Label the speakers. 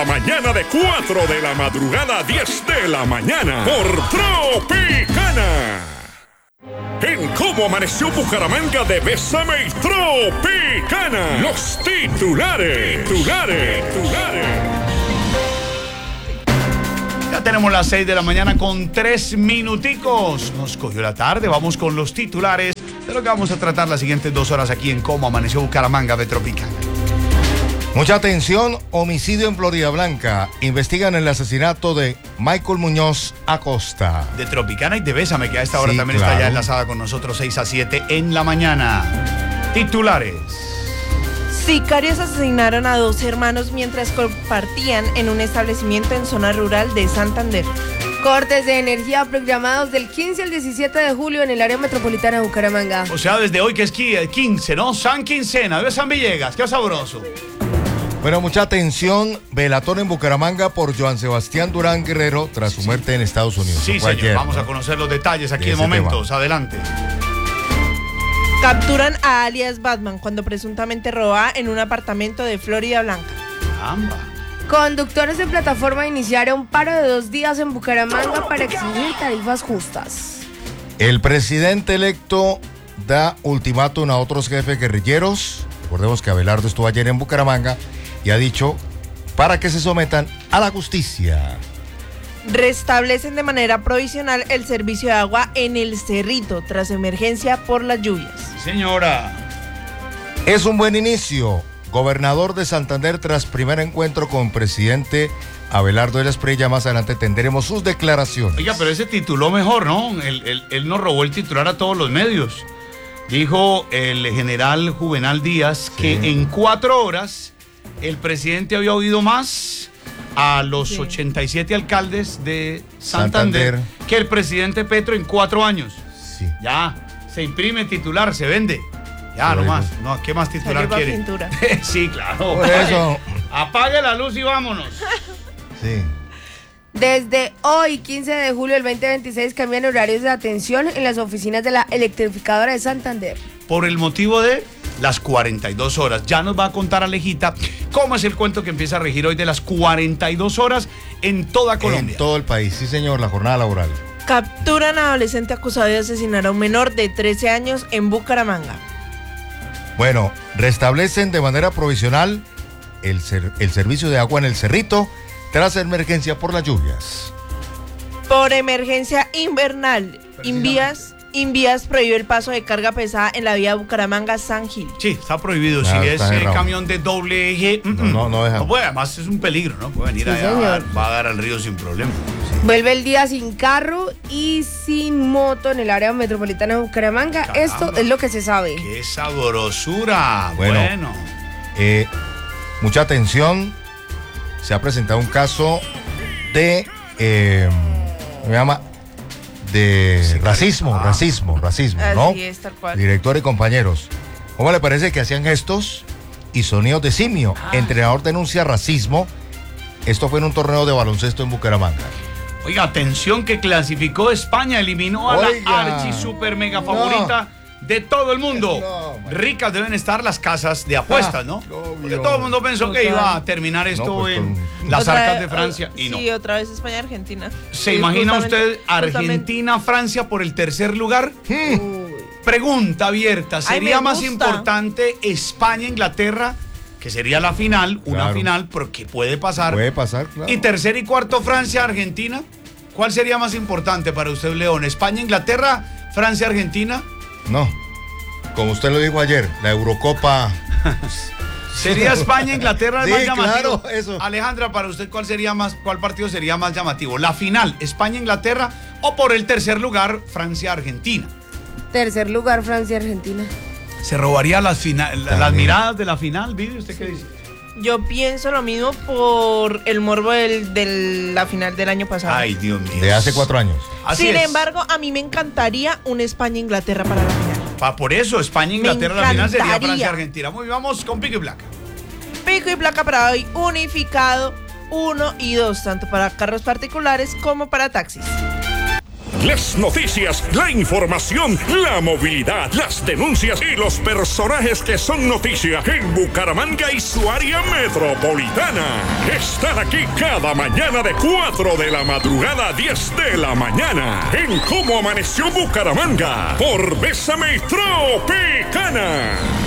Speaker 1: la mañana de 4 de la madrugada a 10 de la mañana por Tropicana. En Cómo Amaneció Bucaramanga de Bésame y Tropicana. Los titulares.
Speaker 2: Ya tenemos las 6 de la mañana con 3 minuticos. Nos cogió la tarde. Vamos con los titulares de lo que vamos a tratar las siguientes 2 horas aquí en Cómo Amaneció Bucaramanga de Tropicana.
Speaker 3: Mucha atención, homicidio en Florida Blanca. Investigan el asesinato de Michael Muñoz Acosta.
Speaker 2: De Tropicana y de Bésame, que a esta hora
Speaker 3: Sí,
Speaker 2: también
Speaker 3: claro.
Speaker 2: está ya enlazada con nosotros 6 a 7 en la mañana. Titulares.
Speaker 4: Sicarios asesinaron a 2 hermanos mientras compartían en un establecimiento en zona rural de Santander.
Speaker 5: Cortes de energía programados del 15 al 17 de julio en el área metropolitana de Bucaramanga.
Speaker 2: O sea, desde hoy que es 15, ¿no? San Quincena, de San Villegas, qué sabroso.
Speaker 3: Bueno, mucha atención, velatón en Bucaramanga por Joan Sebastián Durán Guerrero tras su muerte en Estados Unidos.
Speaker 2: Sí,
Speaker 3: Fue
Speaker 2: señor,
Speaker 3: ayer,
Speaker 2: vamos
Speaker 3: ¿no?
Speaker 2: a conocer los detalles aquí
Speaker 3: De
Speaker 2: en
Speaker 3: ese
Speaker 2: momentos.
Speaker 3: tema.
Speaker 2: Adelante.
Speaker 4: Capturan a alias Batman cuando presuntamente robaba en un apartamento de Florida Blanca.
Speaker 2: Amba.
Speaker 5: Conductores de plataforma iniciaron paro de 2 días en Bucaramanga para exigir tarifas justas.
Speaker 3: El presidente electo da ultimátum a otros jefes guerrilleros. Recordemos que Abelardo estuvo ayer en Bucaramanga y ha dicho para que se sometan a la justicia.
Speaker 4: Restablecen de manera provisional el servicio de agua en el Cerrito tras emergencia por las lluvias.
Speaker 2: Señora.
Speaker 3: Es un buen inicio. Gobernador de Santander tras primer encuentro con presidente Abelardo de la Espriella. Más adelante tendremos sus declaraciones.
Speaker 2: Oiga, pero ese tituló mejor, ¿no? Él nos robó el titular a todos los medios. Dijo el general Juvenal Díaz que en 4 horas el presidente había oído más a los 87 alcaldes de Santander que el presidente Petro en 4 años.
Speaker 3: Sí.
Speaker 2: Ya, se imprime titular, se vende. Ya,
Speaker 3: Pero
Speaker 2: nomás. No, ¿qué más titular
Speaker 4: Salió
Speaker 2: quiere?
Speaker 4: pintura.
Speaker 2: Sí, claro.
Speaker 3: Por eso.
Speaker 2: Apague la luz y vámonos.
Speaker 3: Sí.
Speaker 5: Desde hoy, 15 de julio del 2026, cambian horarios de atención en las oficinas de la electrificadora de Santander.
Speaker 2: Por el motivo de las 42 horas. Ya nos va a contar Alejita cómo es el cuento que empieza a regir hoy de las 42 horas en toda Colombia.
Speaker 3: En todo el país, sí señor, la jornada laboral.
Speaker 4: Capturan a adolescente acusado de asesinar a un menor de 13 años en Bucaramanga.
Speaker 3: Bueno, restablecen de manera provisional el servicio de agua en el Cerrito tras emergencia por las lluvias.
Speaker 4: Por emergencia invernal, Invías prohíbe el paso de carga pesada en la vía Bucaramanga-San Gil.
Speaker 2: Sí, está prohibido.
Speaker 3: Claro,
Speaker 2: si
Speaker 3: está
Speaker 2: es
Speaker 3: cerrado.
Speaker 2: camión de doble eje,
Speaker 3: No deja.
Speaker 2: no puede, además es un peligro, ¿no? Puede venir
Speaker 5: Sí,
Speaker 2: allá,
Speaker 5: señor.
Speaker 2: va a dar al río sin problema.
Speaker 5: Vuelve el día sin carro y sin moto en el área metropolitana de Bucaramanga.
Speaker 2: Caramba.
Speaker 5: Esto es lo que se sabe.
Speaker 2: ¡Qué sabrosura!
Speaker 3: Bueno. Mucha atención. Se ha presentado un caso de de racismo, ¿no?
Speaker 4: Así es, tal cual.
Speaker 3: Director y compañeros. ¿Cómo le parece que hacían gestos y sonidos de simio? Entrenador denuncia racismo. Esto fue en un torneo de baloncesto en Bucaramanga.
Speaker 2: Oiga, atención que clasificó España, eliminó a
Speaker 3: Oiga.
Speaker 2: la archi super mega favorita de todo el mundo.
Speaker 3: No, man.
Speaker 2: Ricas deben estar las casas de apuestas, ¿no?
Speaker 3: obvio.
Speaker 2: Porque todo el mundo pensó que iba a terminar esto
Speaker 3: No, pues,
Speaker 2: en
Speaker 3: con-
Speaker 2: las
Speaker 4: Otra
Speaker 2: arcas
Speaker 4: vez-
Speaker 2: de Francia y no.
Speaker 4: Sí, otra vez España-Argentina.
Speaker 2: ¿Se
Speaker 4: Sí,
Speaker 2: imagina
Speaker 4: justamente-
Speaker 2: usted Argentina-Francia por el tercer lugar? Pregunta abierta,
Speaker 4: Ay,
Speaker 2: ¿sería
Speaker 4: me
Speaker 2: más
Speaker 4: gusta.
Speaker 2: importante España-Inglaterra, que sería la final, una
Speaker 3: Claro.
Speaker 2: final, pero que puede pasar?
Speaker 3: Puede pasar, claro.
Speaker 2: Y tercer y cuarto, Francia-Argentina. ¿Cuál sería más importante para usted, León? ¿España-Inglaterra, Francia-Argentina?
Speaker 3: No. Como usted lo dijo ayer, la Eurocopa.
Speaker 2: ¿Sería España-Inglaterra el
Speaker 3: Sí,
Speaker 2: más llamativo?
Speaker 3: claro, eso.
Speaker 2: Alejandra, para usted, ¿cuál partido sería más llamativo? ¿La final, España-Inglaterra o por el tercer lugar, Francia-Argentina?
Speaker 5: Tercer lugar, Francia-Argentina.
Speaker 2: ¿Se robaría las
Speaker 3: También.
Speaker 2: miradas de la final, Vivi? ¿Usted qué dice?
Speaker 4: Yo pienso lo mismo por el morbo de la final del año pasado.
Speaker 2: Ay, Dios mío.
Speaker 3: De hace 4 años.
Speaker 2: Así
Speaker 4: Sin
Speaker 2: es.
Speaker 4: embargo, a mí me encantaría un España-Inglaterra para la final.
Speaker 2: Por eso, España-Inglaterra,
Speaker 4: Me
Speaker 2: la final sería
Speaker 4: encantaría.
Speaker 2: Francia-Argentina. Muy bien, vamos con Pico y Placa.
Speaker 4: Pico y placa para hoy unificado 1 y 2, tanto para carros particulares como para taxis.
Speaker 1: Las noticias, la información, la movilidad, las denuncias y los personajes que son noticia en Bucaramanga y su área metropolitana. Están aquí cada mañana de 4 de la madrugada a 10 de la mañana en Cómo Amaneció Bucaramanga por Bésame Tropicana.